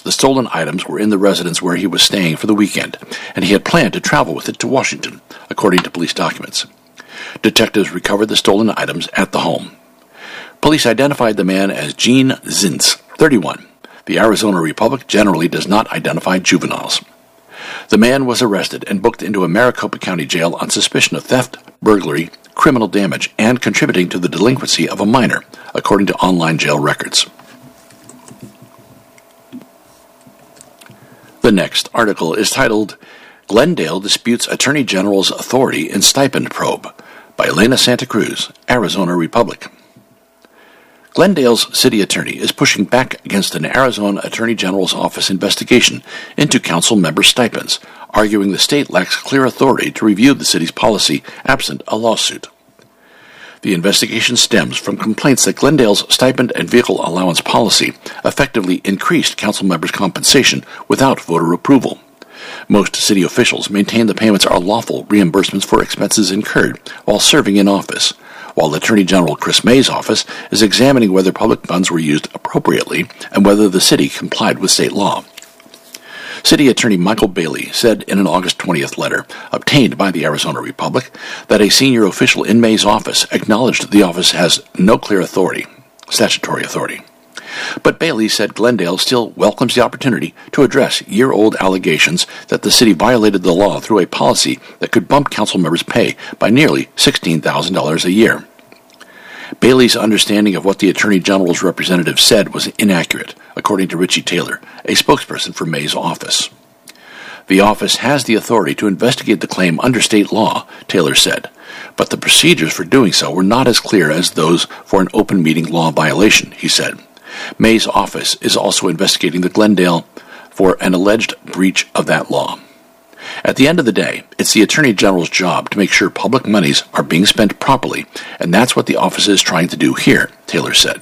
the stolen items were in the residence where he was staying for the weekend, and he had planned to travel with it to Washington, according to police documents. Detectives recovered the stolen items at the home. Police identified the man as Gene Zintz, 31. The Arizona Republic generally does not identify juveniles. The man was arrested and booked into a Maricopa County jail on suspicion of theft, burglary, criminal damage, and contributing to the delinquency of a minor, according to online jail records. The next article is titled, Glendale Disputes Attorney General's Authority in Stipend Probe, by Elena Santa Cruz, Arizona Republic. Glendale's city attorney is pushing back against an Arizona Attorney General's Office investigation into council member stipends, arguing the state lacks clear authority to review the city's policy absent a lawsuit. The investigation stems from complaints that Glendale's stipend and vehicle allowance policy effectively increased council members' compensation without voter approval. Most city officials maintain the payments are lawful reimbursements for expenses incurred while serving in office, while Attorney General Chris May's office is examining whether public funds were used appropriately and whether the city complied with state law. City Attorney Michael Bailey said in an August 20th letter obtained by the Arizona Republic that a senior official in May's office acknowledged the office has no clear statutory authority. But Bailey said Glendale still welcomes the opportunity to address year-old allegations that the city violated the law through a policy that could bump council members' pay by nearly $16,000 a year. Bailey's understanding of what the Attorney General's representative said was inaccurate, according to Richie Taylor, a spokesperson for May's office. The office has the authority to investigate the claim under state law, Taylor said, but the procedures for doing so were not as clear as those for an open meeting law violation, he said. May's office is also investigating the Glendale for an alleged breach of that law. At the end of the day, it's the Attorney General's job to make sure public monies are being spent properly, and that's what the office is trying to do here, Taylor said.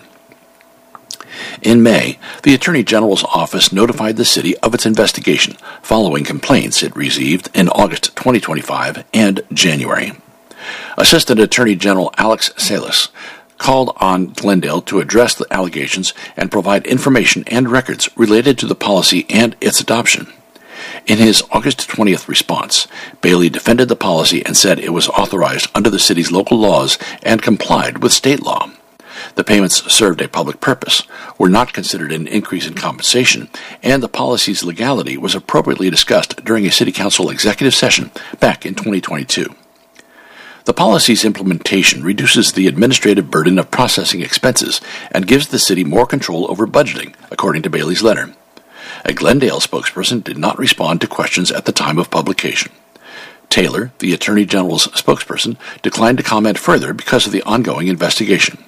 In May, the Attorney General's office notified the city of its investigation following complaints it received in August 2025 and January. Assistant Attorney General Alex Salas called on Glendale to address the allegations and provide information and records related to the policy and its adoption. In his August 20th response, Bailey defended the policy and said it was authorized under the city's local laws and complied with state law. The payments served a public purpose, were not considered an increase in compensation, and the policy's legality was appropriately discussed during a city council executive session back in 2022. The policy's implementation reduces the administrative burden of processing expenses and gives the city more control over budgeting, according to Bailey's letter. A Glendale spokesperson did not respond to questions at the time of publication. Taylor, the Attorney General's spokesperson, declined to comment further because of the ongoing investigation.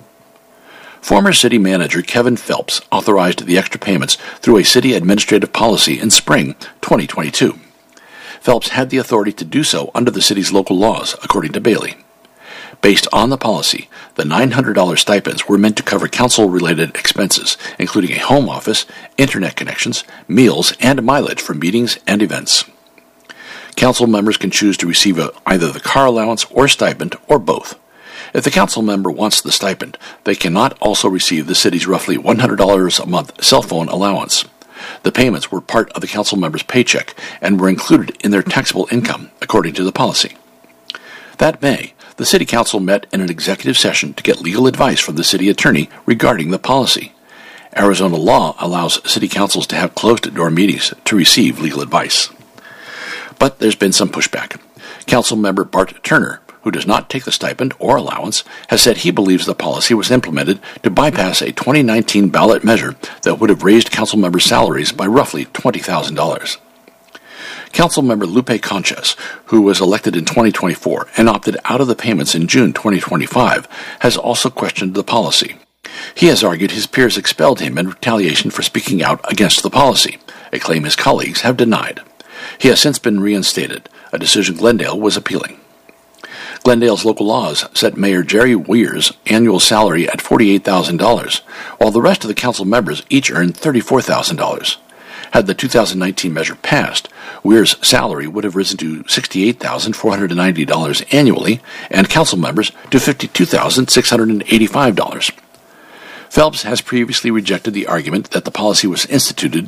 Former city manager Kevin Phelps authorized the extra payments through a city administrative policy in spring 2022. Phelps had the authority to do so under the city's local laws, according to Bailey. Based on the policy, the $900 stipends were meant to cover council-related expenses, including a home office, internet connections, meals, and mileage for meetings and events. Council members can choose to receive either the car allowance or stipend, or both. If the council member wants the stipend, they cannot also receive the city's roughly $100 a month cell phone allowance. The payments were part of the council member's paycheck and were included in their taxable income, according to the policy. That May, the City Council met in an executive session to get legal advice from the city attorney regarding the policy. Arizona law allows city councils to have closed-door meetings to receive legal advice. But there's been some pushback. Council member Bart Turner, who does not take the stipend or allowance, has said he believes the policy was implemented to bypass a 2019 ballot measure that would have raised council members' salaries by roughly $20,000. Councilmember Lupe Conches, who was elected in 2024 and opted out of the payments in June 2025, has also questioned the policy. He has argued his peers expelled him in retaliation for speaking out against the policy, a claim his colleagues have denied. He has since been reinstated, a decision Glendale was appealing. Glendale's local laws set Mayor Jerry Weir's annual salary at $48,000, while the rest of the council members each earned $34,000. Had the 2019 measure passed, Weir's salary would have risen to $68,490 annually, and council members to $52,685. Phelps has previously rejected the argument that the policy was instituted